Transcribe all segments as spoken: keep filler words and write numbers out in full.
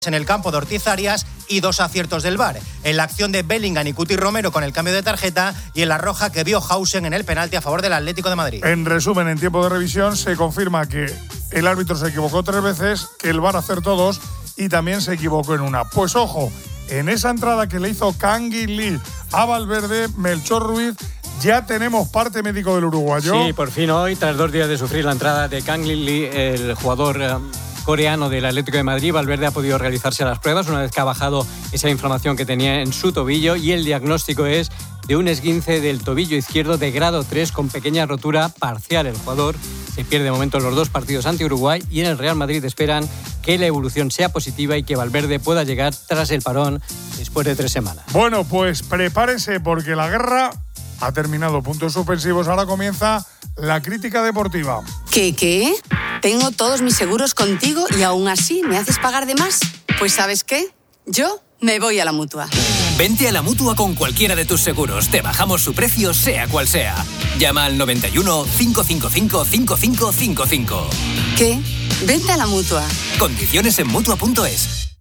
en el campo de Ortiz Arias y dos aciertos del V A R. En la acción de Bellingham y Cuti Romero con el cambio de tarjeta y en la roja que vio Hausen en el penalti a favor del Atlético de Madrid. En resumen, en tiempo de revisión se confirma que el árbitro se equivocó tres veces, que el V A R acertó dos y también se equivocó en una. Pues ojo, en esa entrada que le hizo Kangin Lee a Valverde, Melchor Ruiz, ya tenemos parte médico del uruguayo. Sí, por fin hoy, tras dos días de sufrir la entrada de Kangin Lee, el jugador eh, coreano del Atlético de Madrid, Valverde ha podido realizarse las pruebas una vez que ha bajado esa inflamación que tenía en su tobillo y el diagnóstico es de un esguince del tobillo izquierdo de grado tres con pequeña rotura parcial. El jugador se pierde de momento los dos partidos ante Uruguay y en el Real Madrid esperan que la evolución sea positiva y que Valverde pueda llegar tras el parón después de tres semanas. Bueno, pues prepárese porque la guerra ha terminado. Puntos suspensivos. Ahora comienza la crítica deportiva. ¿Qué, qué? Tengo todos mis seguros contigo y aún así ¿me haces pagar de más? Pues ¿sabes qué? Yo me voy a la Mutua. Vente a la Mutua con cualquiera de tus seguros. Te bajamos su precio, sea cual sea. Llama al noventa y uno, cinco cinco cinco, cinco cinco cinco cinco. ¿Qué? Vente a la Mutua. Condiciones en Mutua punto es.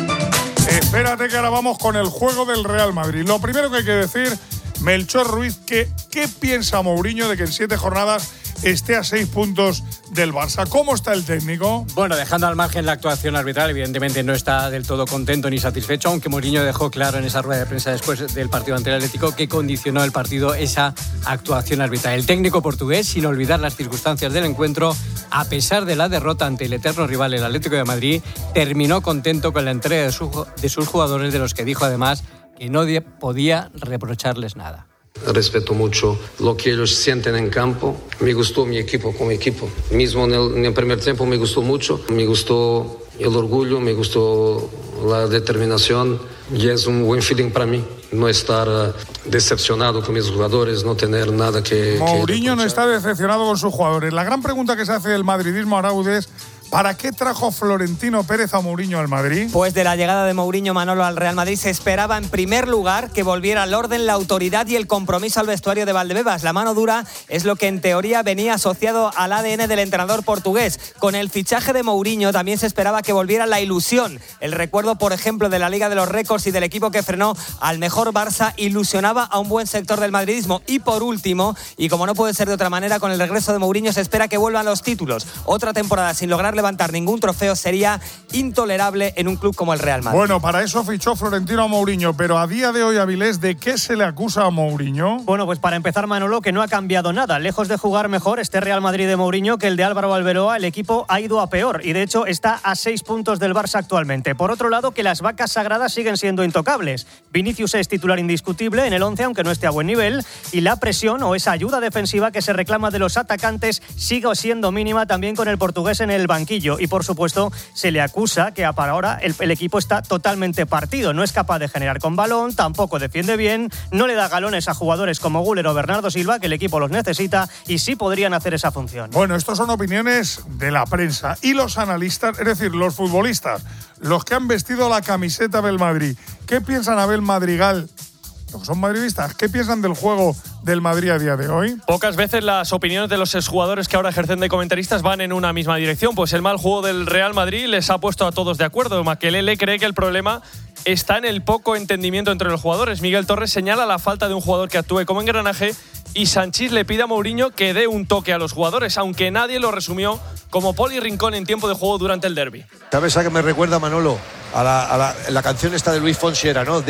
Espérate que ahora vamos con el juego del Real Madrid. Lo primero que hay que decir, Melchor Ruiz, que ¿qué piensa Mourinho de que en siete jornadas esté a seis puntos del Barça? ¿Cómo está el técnico? Bueno, dejando al margen la actuación arbitral, evidentemente no está del todo contento ni satisfecho, aunque Mourinho dejó claro en esa rueda de prensa después del partido ante el Atlético que condicionó el partido esa actuación arbitral. El técnico portugués, sin olvidar las circunstancias del encuentro, a pesar de la derrota ante el eterno rival, el Atlético de Madrid, terminó contento con la entrega de, su, de sus jugadores, de los que dijo además que no podía reprocharles nada. Respeto mucho lo que ellos sienten en campo. Me gustó mi equipo como equipo. Mismo en el, en el primer tiempo me gustó mucho. Me gustó el orgullo, me gustó la determinación y es un buen feeling para mí. No estar uh, decepcionado con mis jugadores, no tener nada que... Mourinho que no está decepcionado con sus jugadores. La gran pregunta que se hace del madridismo, Araúz, es ¿para qué trajo Florentino Pérez a Mourinho al Madrid? Pues de la llegada de Mourinho, Manolo, al Real Madrid se esperaba en primer lugar que volviera el orden, la autoridad y el compromiso al vestuario de Valdebebas. La mano dura es lo que en teoría venía asociado al A D N del entrenador portugués. Con el fichaje de Mourinho también se esperaba que volviera la ilusión. El recuerdo, por ejemplo, de la Liga de los Récords y del equipo que frenó al mejor Barça ilusionaba a un buen sector del madridismo. Y por último, y como no puede ser de otra manera, con el regreso de Mourinho se espera que vuelvan los títulos. Otra temporada sin lograr levantar ningún trofeo sería intolerable en un club como el Real Madrid. Bueno, para eso fichó Florentino a Mourinho, pero a día de hoy, Avilés, ¿de qué se le acusa a Mourinho? Bueno, pues para empezar, Manolo, que no ha cambiado nada. Lejos de jugar mejor este Real Madrid de Mourinho que el de Álvaro Alberoa, el equipo ha ido a peor y de hecho está a seis puntos del Barça actualmente. Por otro lado, que las vacas sagradas siguen siendo intocables. Vinicius es titular indiscutible en el once, aunque no esté a buen nivel, y la presión o esa ayuda defensiva que se reclama de los atacantes sigue siendo mínima también con el portugués en el banquillo. Y por supuesto se le acusa que para ahora el, el equipo está totalmente partido, no es capaz de generar con balón, tampoco defiende bien, no le da galones a jugadores como Güler o Bernardo Silva, que el equipo los necesita y sí podrían hacer esa función. Bueno, estos son opiniones de la prensa y los analistas, es decir, los futbolistas, los que han vestido la camiseta del Madrid. ¿Qué piensan Abel Madrigal? Son madridistas. ¿Qué piensan del juego del Madrid a día de hoy? Pocas veces las opiniones de los exjugadores que ahora ejercen de comentaristas van en una misma dirección. Pues el mal juego del Real Madrid les ha puesto a todos de acuerdo. Makelele cree que el problema está en el poco entendimiento entre los jugadores. Miguel Torres señala la falta de un jugador que actúe como engranaje y Sanchís le pide a Mourinho que dé un toque a los jugadores, aunque nadie lo resumió como Poli Rincón en tiempo de juego durante el derbi. ¿Sabes a qué me recuerda, Manolo? A la, a la, la canción esta de Luis Fonsi era, ¿no?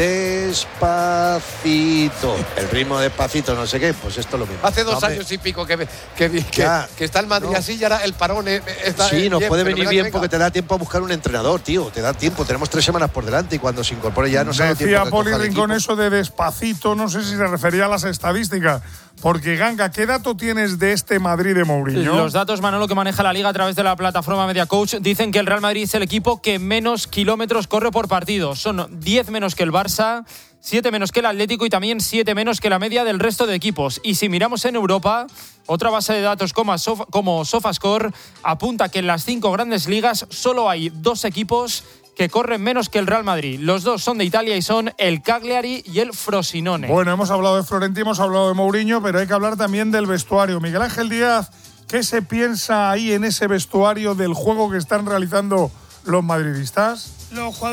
Despacito. El ritmo despacito, no sé qué. Pues esto es lo mismo. Hace dos no, años y pico que, que, que, ya, que está el Madrid no. así y ahora el parón está sí, nos bien, puede venir bien venga. porque te da tiempo a buscar un entrenador, tío. Te da tiempo. Tenemos tres semanas por delante y cuando se incorpore ya no se da tiempo. Decía Poli Rincón eso de despacito, no sé si se refería a las estadísticas. Porque, Ganga, ¿qué dato tienes de este Madrid de Mourinho? Los datos, Manolo, que maneja la Liga a través de la plataforma Media Coach, dicen que el Real Madrid es el equipo que menos kilómetros corre por partido. Son diez menos que el Barça, siete menos que el Atlético y también siete menos que la media del resto de equipos. Y si miramos en Europa, otra base de datos como, Sof- como SofaScore apunta que en las cinco grandes ligas solo hay dos equipos que corren menos que el Real Madrid. Los dos son de Italia y son el Cagliari y el Frosinone. Bueno, hemos hablado de Florentino, hemos hablado de Mourinho, pero hay que hablar también del vestuario. Miguel Ángel Díaz, ¿qué se piensa ahí en ese vestuario del juego que están realizando los madridistas? Los